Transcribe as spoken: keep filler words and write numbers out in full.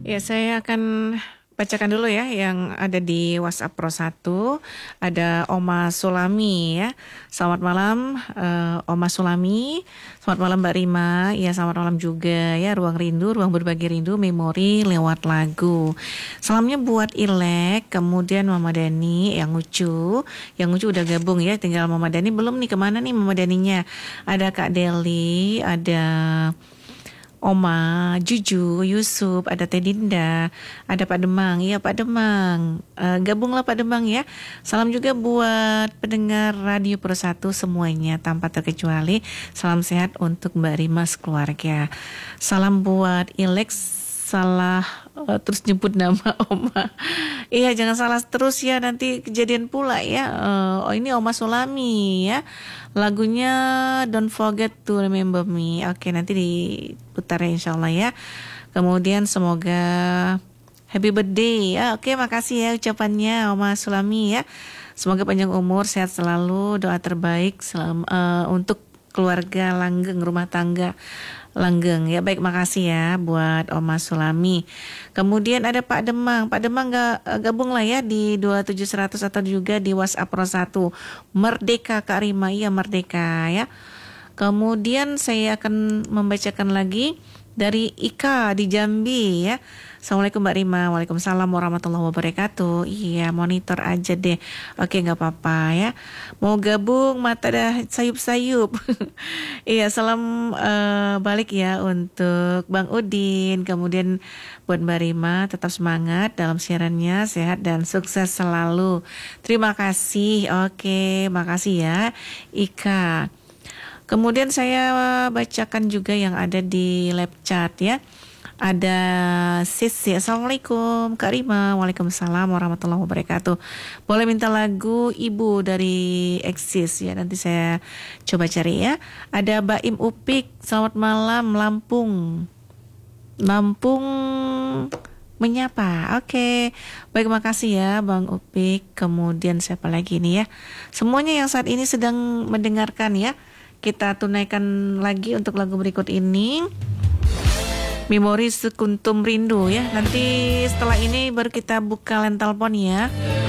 Ya, saya akan bacakan dulu ya yang ada di WhatsApp Pro satu. Ada Oma Sulami ya. Selamat malam uh, Oma Sulami. Selamat malam Mbak Rima. Ya, selamat malam juga ya. Ruang Rindu, ruang berbagi rindu, memori lewat lagu. Salamnya buat Ilek, kemudian Mama Dani, yang lucu. Yang lucu udah gabung ya, tinggal Mama Dani belum nih, kemana nih Mama Daninya? Ada Kak Deli, ada Oma, Juju, Yusuf, ada Teh Dinda, ada Pak Demang. Iya Pak Demang, uh, gabunglah Pak Demang ya. Salam juga buat pendengar Radio Pro satu semuanya tanpa terkecuali. Salam sehat untuk Mbak Rima sekeluarga. Salam buat Ilex, salah uh, terus nyebut nama Oma. Iya, jangan salah terus ya, nanti kejadian pula ya. Uh, oh ini Oma Sulami ya. Lagunya Don't Forget to Remember Me. Oke, nanti diputar ya insyaallah ya. Kemudian semoga happy birthday ya. Oke, makasih ya ucapannya Oma Sulami ya. Semoga panjang umur, sehat selalu, doa terbaik selam, uh, untuk keluarga langgeng, rumah tangga langgeng ya. Baik, makasih ya buat Oma Sulami. Kemudian ada Pak Demang. Pak Demang gak, gabung lah ya di dua tujuh seratus atau juga di WhatsApp Pro satu. Merdeka Kak Rima, iya Merdeka ya. Kemudian saya akan membacakan lagi dari Ika di Jambi ya. Assalamualaikum Mbak Rima. Waalaikumsalam warahmatullahi wabarakatuh. Iya, monitor aja deh. Oke, gak apa-apa ya. Mau gabung mata dah sayup-sayup. Iya, salam uh, balik ya untuk Bang Udin. Kemudian buat Mbak Rima, tetap semangat dalam siarannya, sehat dan sukses selalu. Terima kasih. Oke, makasih ya Ika. Kemudian saya bacakan juga yang ada di live chat ya. Ada Sisi, Assalamualaikum Kak Rima. Waalaikumsalam warahmatullahi wabarakatuh. Boleh minta lagu Ibu dari Eksis ya, nanti saya coba cari ya. Ada Baim Upik, selamat malam Lampung. Lampung menyapa. Oke, baik, makasih ya Bang Upik. Kemudian siapa lagi nih ya? Semuanya yang saat ini sedang mendengarkan ya, kita tunaikan lagi untuk lagu berikut ini. Memori Sekuntum Rindu ya. Nanti setelah ini baru kita buka line telepon ya.